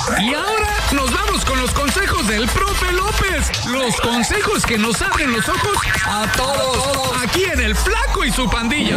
Y ahora nos vamos con los consejos del profe López. Los consejos que nos abren los ojos a todos. Aquí en El Flaco y su pandilla.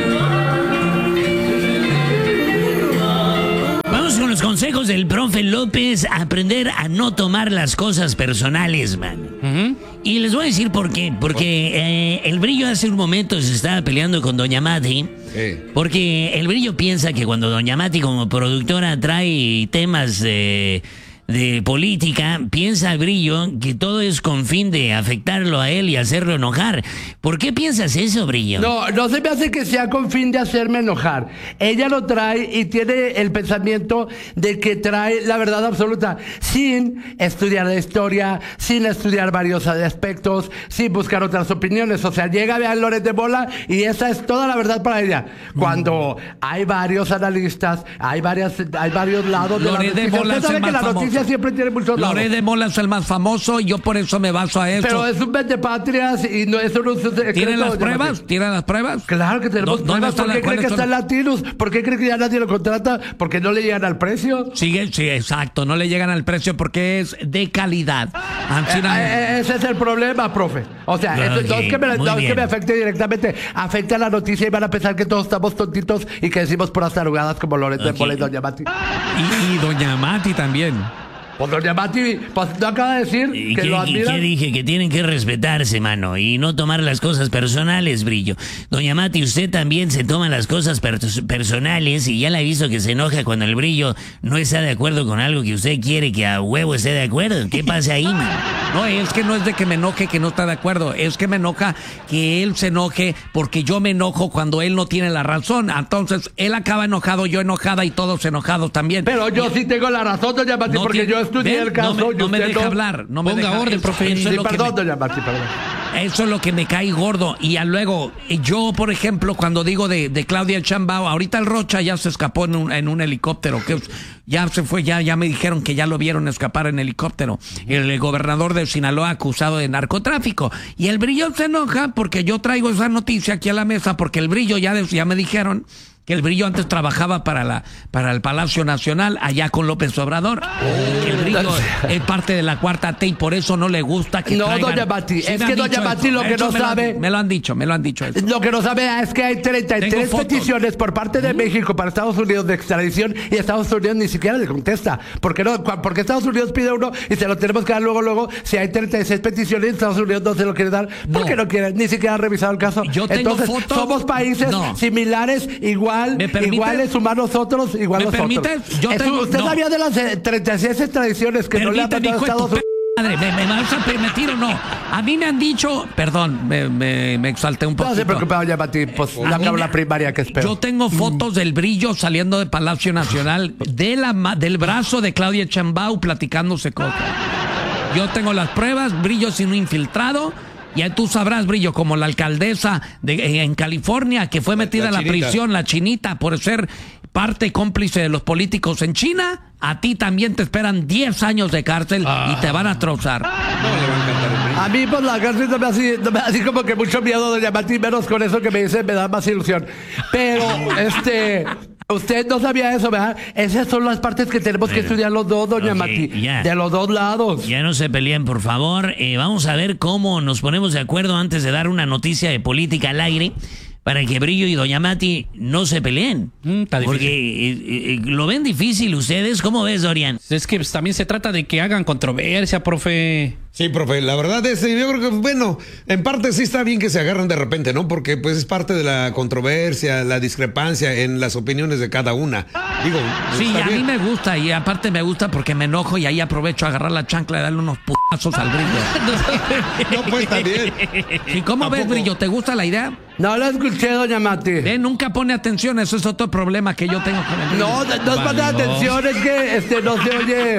Vamos con los consejos del profe López. Aprender a no tomar las cosas personales, man. Y les voy a decir por qué. Porque el Brillo hace un momento se estaba peleando con Doña Mati. Porque el Brillo piensa que cuando Doña Mati como productora trae temas de política, piensa el Brillo que todo es con fin de afectarlo a él y hacerlo enojar. ¿Por qué piensas eso, Brillo? No se me hace que sea con fin de hacerme enojar. Ella lo trae y tiene el pensamiento de que trae la verdad absoluta, sin estudiar la historia, sin estudiar varios aspectos, sin buscar otras opiniones. O sea, llega a ver Loret de Mola y esa es toda la verdad para ella. Cuando hay varios analistas, hay varios lados Loret de la noticia. Usted sabe que la noticia siempre tiene muchos lados. Loret de Mola es el más famoso y yo por eso me baso a eso. Pero es un vendepatrias y no, eso no es... ¿Tienen las pruebas? ¿Tienen las pruebas? Claro que tenemos pruebas. ¿Por qué cree que está en Latinus? ¿Por qué cree que ya nadie lo contrata? ¿Porque no le llegan al precio? Sí, exacto. No le llegan al precio porque es de calidad. Ese es el problema, profe. O sea, no es que me afecte directamente. Afecta a la noticia y van a pensar que todos estamos tontitos y que decimos puras tarugadas como Loret de Mola y Doña Mati. Y Doña Mati también. Pues Doña Mati, pues no acaba de decir que lo admira. ¿Qué dije? Que tienen que respetarse, mano, y no tomar las cosas personales, Brillo. Doña Mati, usted también se toma las cosas personales y ya la he visto que se enoja cuando el Brillo no está de acuerdo con algo que usted quiere que a huevo esté de acuerdo. ¿Qué pasa ahí, man? No, es que no es de que me enoje que no está de acuerdo, es que me enoja que él se enoje porque yo me enojo cuando él no tiene la razón. Entonces, él acaba enojado, yo enojada y todos enojados también. Pero yo sí tengo la razón, Doña Mati, porque yo estudié el caso. No me deja hablar, no me deja orden, profe. Perdón, Doña Mati, perdón. Eso es lo que me cae gordo. Y luego, yo, por ejemplo, cuando digo de Claudia Sheinbaum, ahorita el Rocha ya se escapó en un helicóptero, que ya se fue, ya me dijeron que ya lo vieron escapar en helicóptero. El gobernador de Sinaloa acusado de narcotráfico. Y el Brillo se enoja porque yo traigo esa noticia aquí a la mesa, porque el Brillo ya me dijeron que el Brillo antes trabajaba para el Palacio Nacional allá con López Obrador. El Brillo es parte de la Cuarta T y por eso no le gusta que traigan. Doña Mati, es que Doña Mati lo que no sabe... Me lo han dicho eso. Lo que no sabe es que hay 33 peticiones por parte de México para Estados Unidos de extradición y Estados Unidos ni siquiera le contesta. ¿Por qué no? Porque Estados Unidos pide uno y se lo tenemos que dar luego. Si hay 36 peticiones y Estados Unidos no se lo quiere dar, ¿por qué no quiere? Ni siquiera ha revisado el caso. Entonces, somos países similares, iguales humanos otros, igual nosotros. ¿Me permites? ¿Usted sabía de las 36 extradiciones que no le han mandado a Estados Unidos? Madre, ¿me vas a permitir o no? A mí me han dicho, perdón, me exalté un poco. No se preocupe, Doña Mati, pues ya acabó la primaria que espero. Yo tengo fotos del Brillo saliendo de Palacio Nacional, del brazo de Claudia Sheinbaum platicándose cosas. Yo tengo las pruebas, Brillo sin un infiltrado. Ya tú sabrás, Brillo, como la alcaldesa en California que fue metida a la prisión, la chinita, por ser parte y cómplice de los políticos en China. A ti también te esperan 10 años de cárcel y te van a trozar. No le va a encantar el Brillo. A mí, pues la cárcel no me hace así como que mucho miedo, Doña Mati, menos con eso que me dice, me da más ilusión. Pero, usted no sabía eso, ¿verdad? Esas son las partes que tenemos que estudiar los dos, Doña Mati. De los dos lados. Ya no se peleen, por favor. Vamos a ver cómo nos ponemos de acuerdo antes de dar una noticia de política al aire para que Brillo y Doña Mati no se peleen. Está difícil. Porque lo ven difícil ustedes. ¿Cómo ves, Dorian? Es que pues, también se trata de que hagan controversia, profe. Sí, profe, la verdad es, yo creo que, bueno, en parte sí está bien que se agarren de repente, ¿no? Porque pues es parte de la controversia, la discrepancia en las opiniones de cada una. Digo, sí, a mí me gusta y aparte me gusta porque me enojo y ahí aprovecho a agarrar la chancla y darle unos putazos al Brillo. No, pues también. ¿Y cómo ves, Brillo? ¿Te gusta la idea? No la escuché, Doña Mati. Nunca pone atención, eso es otro problema que yo tengo con el Brillo. No es para atención, es que no se oye.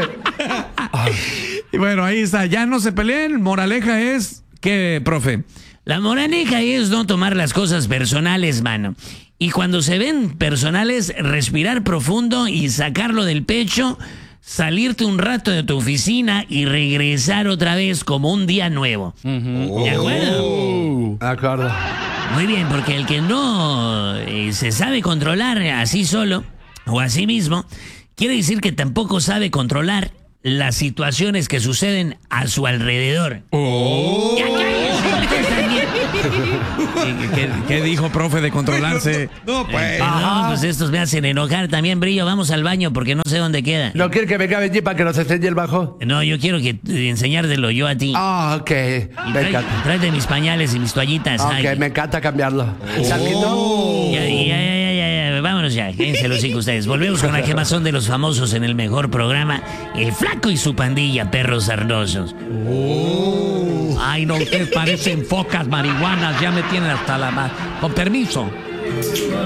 Y bueno, ahí está, ya no se peleen. Moraleja es, ¿qué, profe? La moraleja es no tomar las cosas personales, mano. Y cuando se ven personales, respirar profundo y sacarlo del pecho, salirte un rato de tu oficina y regresar otra vez como un día nuevo. ¿De acuerdo? De acuerdo. Muy bien, porque el que no se sabe controlar así solo o a sí mismo, quiere decir que tampoco sabe controlar las situaciones que suceden a su alrededor. Ya cállese, usted también. ¿Qué dijo, profe, de controlarse? No, pues. No, pues estos me hacen enojar también, Brillo. Vamos al baño porque no sé dónde queda. ¿No quiere que venga Benji para que nos enseñe el bajo? No, yo quiero enseñártelo yo a ti. Ah, ok. Y Me encanta. tráete mis pañales y mis toallitas. Ok, Ay. me encanta cambiarlo. ¿Salquito? Ya. Vámonos ya. Quédense los hijos ustedes. Volvemos con la quemazón de los famosos en el mejor programa, El Flaco y su pandilla, perros sarnosos. Ay, no, ustedes parecen focas marihuanas. Ya me tienen hasta la... Con permiso.